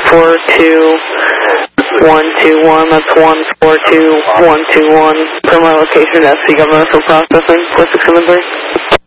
142-121, that's 142-121. For my location, SC Government for processing, 4673.